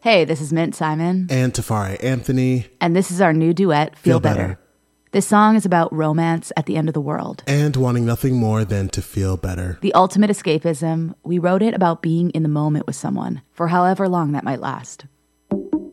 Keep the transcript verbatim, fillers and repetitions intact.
Hey, this is Mint Simon. And Tafari Anthony. And this is our new duet, Feel, Feel Better. Better. This song is about romance at the end of the world. And wanting nothing more than to feel better. The ultimate escapism. We wrote it about being in the moment with someone, for however long that might last.